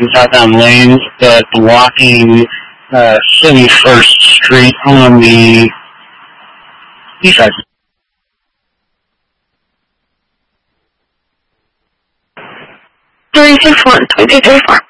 southbound lanes, but blocking 71st Street on the east side. 361, 2234.